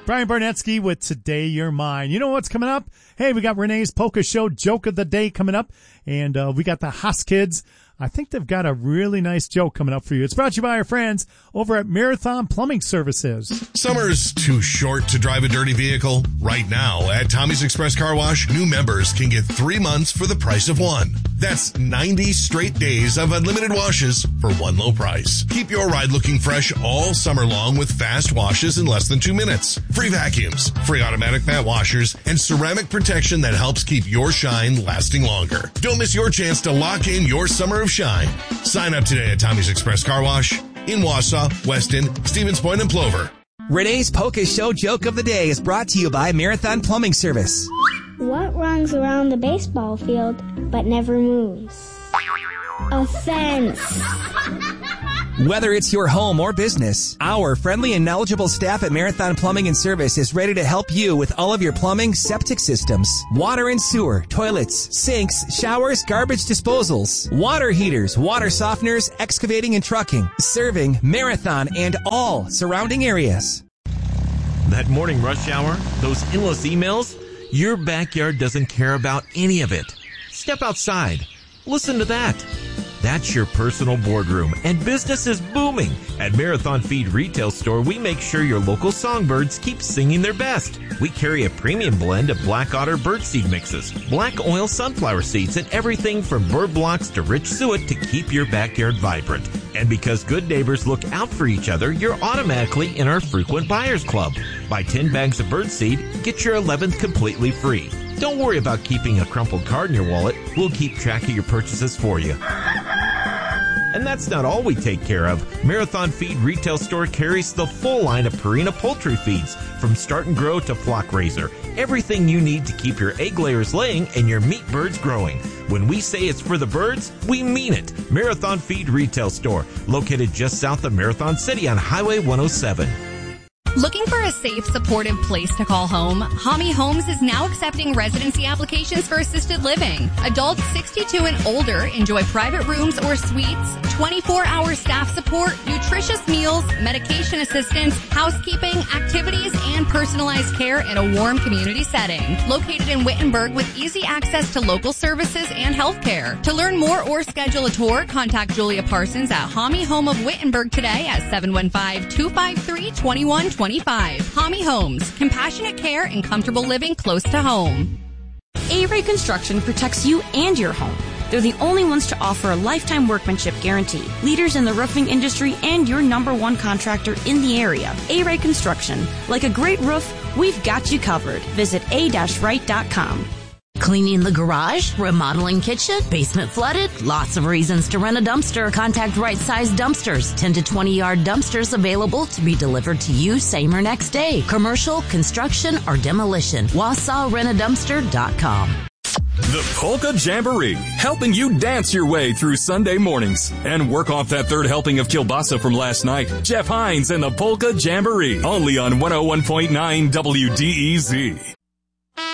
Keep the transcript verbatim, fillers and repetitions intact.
Brian Barnetsky with Today You're Mine. You know what's coming up? Hey, we got Renee's Polka Show Joke of the Day coming up, and uh, we got the Haas Kids. I think they've got a really nice joke coming up for you. It's brought to you by our friends over at Marathon Plumbing Services. Summer's too short to drive a dirty vehicle. Right now at Tommy's Express Car Wash, new members can get three months for the price of one. That's ninety straight days of unlimited washes for one low price. Keep your ride looking fresh all summer long with fast washes in less than two minutes. Free vacuums, free automatic mat washers, and ceramic protection that helps keep your shine lasting longer. Don't miss your chance to lock in your summer of shine. Sign up today at Tommy's Express Car Wash in Wausau, Weston, Stevens Point, and Plover. Renee's Polka Show Joke of the Day is brought to you by Marathon Plumbing Service. What runs around the baseball field but never moves? A fence. Whether it's your home or business, our friendly and knowledgeable staff at Marathon Plumbing and Service is ready to help you with all of your plumbing, septic systems, water and sewer, toilets, sinks, showers, garbage disposals, water heaters, water softeners, excavating and trucking, serving Marathon and all surrounding areas. That morning rush hour, those endless emails, your backyard doesn't care about any of it. Step outside. Listen to that. That's your personal boardroom, and business is booming. At Marathon Feed Retail Store, we make sure your local songbirds keep singing their best. We carry a premium blend of Black Otter birdseed mixes, black oil sunflower seeds, and everything from bird blocks to rich suet to keep your backyard vibrant. And because good neighbors look out for each other, you're automatically in our frequent buyers club. Buy ten bags of birdseed, get your eleventh completely free. Don't worry about keeping a crumpled card in your wallet. We'll keep track of your purchases for you. And that's not all we take care of. Marathon Feed Retail Store carries the full line of Purina poultry feeds, from start and grow to flock raiser. Everything you need to keep your egg layers laying and your meat birds growing. When we say it's for the birds, we mean it. Marathon Feed Retail Store, located just south of Marathon City on Highway one oh seven. Looking for a safe, supportive place to call home? Hami Homes is now accepting residency applications for assisted living. Adults sixty-two and older enjoy private rooms or suites, twenty-four hour staff support, nutritious meals, medication assistance, housekeeping, activities, and personalized care in a warm community setting. Located in Wittenberg with easy access to local services and health care. To learn more or schedule a tour, contact Julia Parsons at Hami Home of Wittenberg today at seven one five, two five three, two one two five. Hami Homes, compassionate care and comfortable living close to home. A-Ray Construction protects you and your home. They're the only ones to offer a lifetime workmanship guarantee. Leaders in the roofing industry and your number one contractor in the area. A-Ray Construction. Like a great roof, we've got you covered. Visit a dash right dot com. Cleaning the garage, remodeling kitchen, basement flooded, lots of reasons to rent a dumpster. Contact Right Size Dumpsters, ten to twenty yard dumpsters available to be delivered to you same or next day. Commercial, construction, or demolition. Wausau Rent A Dumpster dot com. The Polka Jamboree, helping you dance your way through Sunday mornings and work off that third helping of kielbasa from last night. Jeff Hines and the Polka Jamboree, only on one oh one point nine W D E Z.